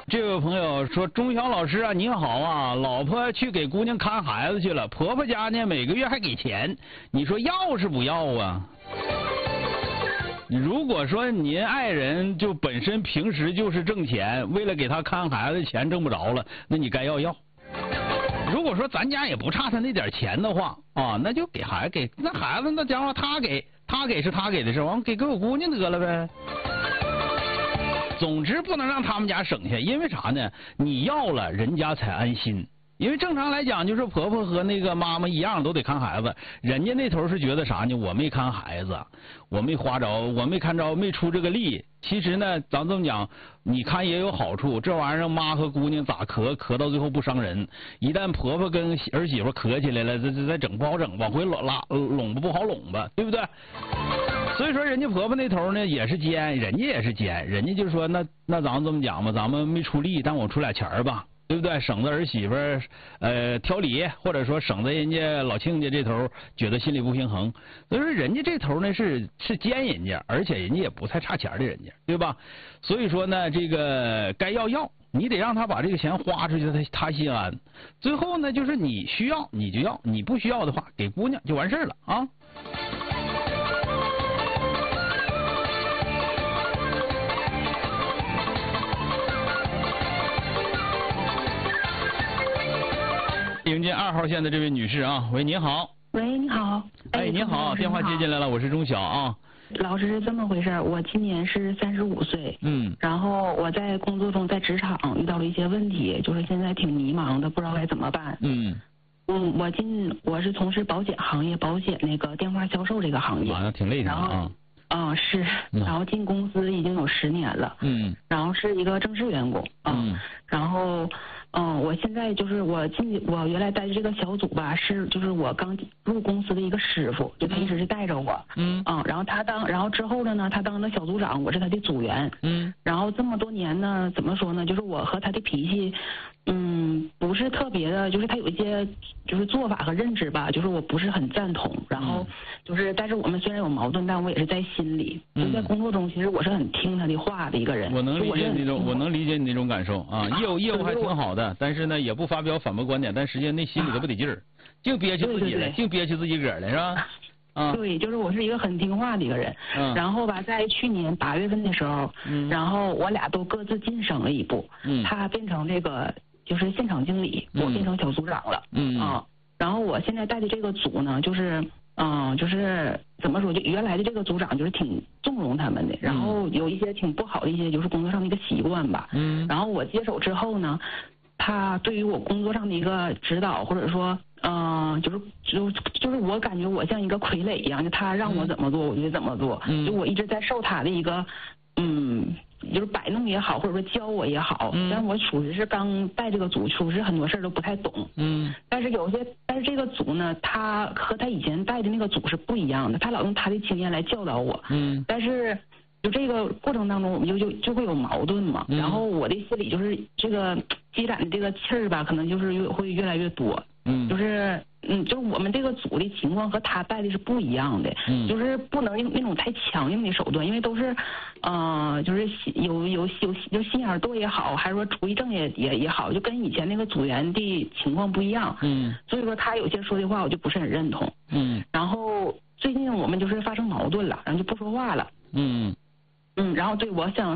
这位朋友说：“钟晓老师啊，您好啊，老婆去给姑娘看孩子去了，婆婆家呢每个月还给钱，你说要是不要啊？”如果说您爱人就本身平时就是挣钱，为了给他看孩子钱挣不着了，那你该要。如果说咱家也不差他那点钱的话啊，那就给孩子给那孩子那家伙他给是他给的事，完给我姑娘得了呗。总之不能让他们家省下，因为啥呢？你要了人家才安心。因为正常来讲，就是婆婆和那个妈妈一样，都得看孩子。人家那头是觉得啥呢？我没看孩子，我没花着，我没看着，没出这个力。其实呢，咱这么讲，你看也有好处。这玩意儿妈和姑娘咋咳到最后不伤人。一旦婆婆跟儿媳妇咳起来了，这再整不好整，往回拢不好拢吧，对不对？所以说，人家婆婆那头呢也是奸，人家也是奸，人家就说那咱这么讲吧，咱们没出力，但我出俩钱吧。对不对？省得儿媳妇挑理，或者说省得人家老亲家这头觉得心里不平衡。所以说人家这头呢是奸人家，而且人家也不太差钱的人家，对吧？所以说呢，这个该要，你得让他把这个钱花出去，他心安。最后呢，就是你需要你就要，你不需要的话给姑娘就完事了啊。迎接2号线的这位女士啊，喂，您好。 喂，你好。 哎，您好，电话接进来了，我是钟晓啊。 老师是这么回事，我今年是35岁，然后我在工作中在职场遇到了一些问题，就是现在挺迷茫的，不知道该怎么办。我是从事保险行业，保险那个电话销售这个行业。 那挺累的啊。 是，然后进公司已经有10年了，然后是一个正式员工然后我现在就是我原来待的这个小组吧，就是我刚入公司的一个师傅，就他一直是带着我，然后之后呢，他当了小组长，我是他的组员，然后这么多年呢，怎么说呢，就是我和他的脾气，不是特别的，就是他有一些就是做法和认知吧，就是我不是很赞同，然后就是但是我们虽然有矛盾，但我也是在心里，就在工作中，其实我是很听他的话的一个人。我能理解你那种感受啊，业务还挺好的，但是呢也不发表反驳观点，但实际上那心里头不得劲儿，净憋屈自己了，净憋屈自己个儿了，是吧？ 对，就是我是一个很听话的一个人，然后吧，在去年8月份的时候，然后我俩都各自晋升了一步，他变成这个就是现场经理，我变成小组长了，然后我现在带的这个组呢，就是怎么说，就原来的这个组长就是挺纵容他们的，然后有一些挺不好的一些就是工作上的一个习惯吧，然后我接手之后呢，他对于我工作上的一个指导，或者说就是我感觉我像一个傀儡一样，就他让我怎么做我就怎么做，就我一直在受他的一个就是摆弄也好，或者说教我也好，但我属实是刚带这个组，属实很多事儿都不太懂，但是这个组呢，他和他以前带的那个组是不一样的，他老用他的经验来教导我，但是就这个过程当中，我们就会有矛盾嘛，然后我的心里就是这个积攒的这个气儿吧，可能就是会越来越多，就是我们这个组的情况和他带的是不一样的，就是不能用那种太强硬的手段，因为都是就是有就心眼多也好，还是说主意正也好，就跟以前那个组员的情况不一样，所以说他有些说的话我就不是很认同，然后最近我们就是发生矛盾了，然后就不说话了，然后对我想